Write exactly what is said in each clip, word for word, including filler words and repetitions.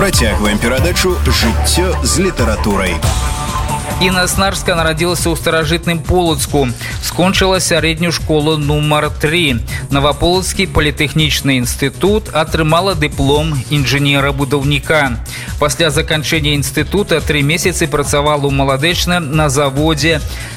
Працягваем перадачу «Жыццё з літаратурай». Інна Снарская нарадзілася ў старажытным Полацку. Скончыла сярэднюю школу нумар тры. Новополацкі політэхнічны інстытут, атрымала дыплом інжынера-будаўніка. Пасля заканчэння інстытута тры месяцы працавала ў Маладэчна на заводзе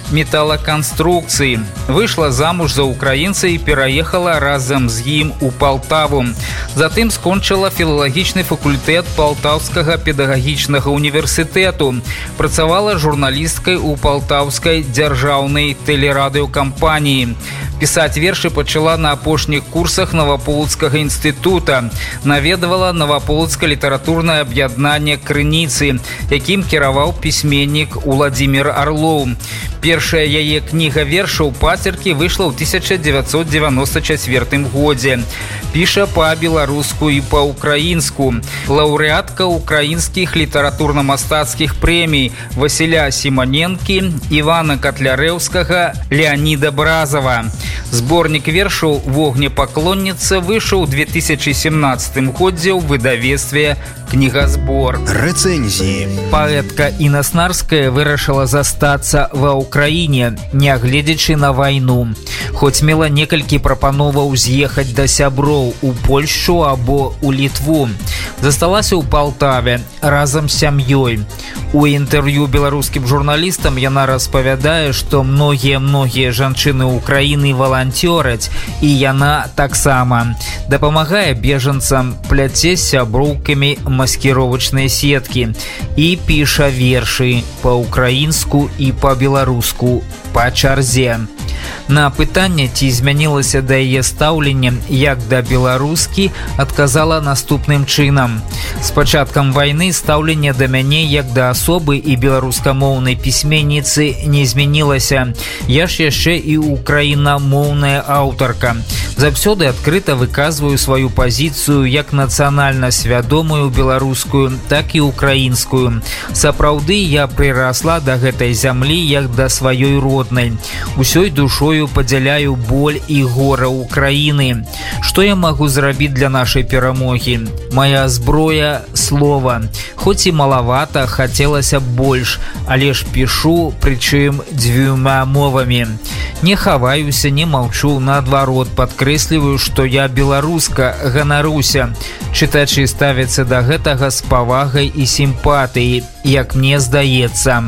металлоконструкцыі. Выйшла замуж за украінца і пераехала разам з ім у Палтаву. Затым скончыла філалагічны факультэт Палтаўскага педагагічнага універсітэту. Працавала журналісткай у Палтаўскай дзяржаўнай тэлерадыёкампаніі. Пісаць вершы пачала на апошніх курсах Новополацкага інстытута. Наведавала Новополацкае літаратурнае аб'яднанне «Крыніцы», якім кіраваў пісьменнік Уладзімір Арлоў. Першая яе кніга вершаў «Пацеркі» выйшла ў тысяча дзевяцьсот дзевяноста чацвёртым годзе. Піша па-беларуску і па-украінску. Лаўрэатка украінскіх літаратурна-мастацкіх прэмій Васіля Сіманенкі, Івана Катлярэўскага, Леаніда Бразава. Зборнік вершаў «Вогнепаклонніца» выйшаў у две тысячи семнадцатым годзе ў выдавецтве «Кнігазбор». Рэцэнзіі. Паэтка Інна Снарская вырашыла застацца ва ўкраіне, нягледзячы на вайну. Хоць мела некалькі прапановаў з'ехаць да сяброў у Польшчу або ў Літву. Засталася ў Палтаве разам з сям'ёй. У інтэрв'ю беларускім журналістам яна распавядае, што многія-многія жанчыны ўкраіны валанцёраць, і яна таксама дапамагае бежанцам, пляце з сяброўкамі маскіровачныя сеткі і піша вершы па-ўкраінску і па-беларуску па чарзе. На пытанне, ці змянілася да яе стаўленне як да беларускі, адказала наступным чынам. З пачаткам вайны стаўленне да мяне як да асобы і беларускамоўнай пісьменніцы не змянілася. Я ж яшчэ і украінамоўная аўтарка. Заўсёды адкрыта выказваю сваю пазіцыю як нацыянальна свядомую беларускую, так і украінскую. Сапраўды я прырасла да гэтай зямлі як да сваёй роднай. Усёй душою падзяляю боль і гора Украіны. Што я магу зрабіць для нашай перамогі? Моя зброя – слова. Хоць і малавата, хацелася б больш, але ж пішу, прычым дзвюма мовамі. Не хаваюся, не маўчу, наадварот, падкрэсліваю, што я беларуска, ганаруся. Чытачы ставяцца да гэтага з павагай і сімпатыяй, як мне здаецца.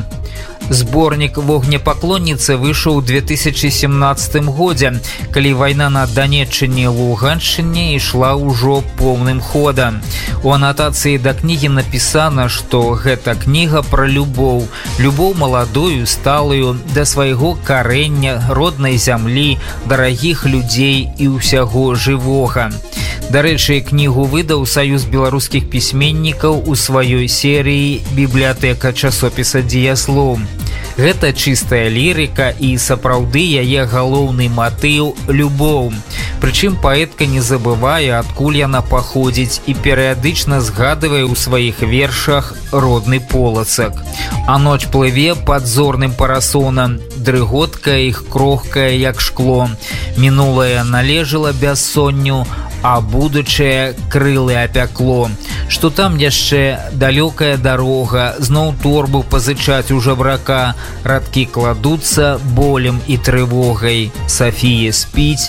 Зборнік «Вогнепаклонніца» выйшаў у две тысячи семнадцатым годзе, калі вайна на Данеччыне і Луганшчыне ішла ўжо поўным ходам. У анатацыі да кнігі напісана, што гэта кніга пра любоў, любоў маладую, сталую, да свайго карэння, роднай зямлі, дарагіх людзей і ўсяго жывога. Дарэчы, кнігу выдаў Саюз беларускіх пісьменнікаў у сваёй серыі «Бібліятэка часопіса дзеяслоў». Гэта чыстая лірыка і сапраўды яе галоўны матыў – любоў. Прычым паэтка не забывае, адкуль яна паходзіць, і перыядычна згадывае ў сваіх вершах родны Полацак. А ноч плыве пад зорным парасонам, дрыготкая іх крохкая, як шкло. Мінулае належала бяссонню, а будучае крылы апякло. Што там яшчэ далёкая дарога, зноў торбу пазычаць у жабрака, радкі кладуцца болем і трывогай. Сафія спіць,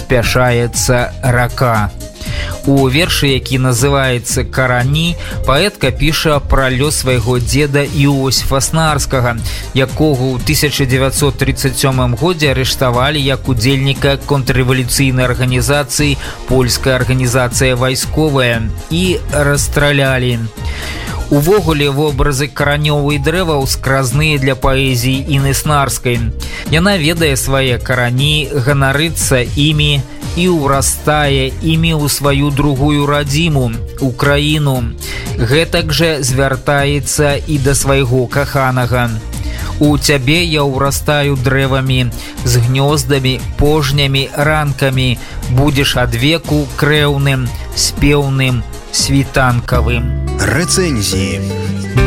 спяшаецца рака. У вершы, які называецца «Карані», паэтка піша пра лёс свайго дзеда Іосіфа Снарскага, якога ў тысяча дзевяцьсот тридцать сёмым годзе арыштавалі як удзельніка контррэвалюцыйнай арганізацыі «Польская арганізацыя вайсковая» і расстралялі. Увогуле, вобразы каранёў і дрэваў скразныя для паэзіі Інны Снарскай. Яна ведае свае карані, ганарыцца імі і ўрастае імі ў сваю другую радзіму – Украіну. Гэтак жа звяртаецца і да свайго каханага. У цябе я ўрастаю дрэвамі, з гнёздамі, пожнямі, ранкамі. Будзеш адвеку крэўным, спеўным, світанкавым. Рэцэнзіі.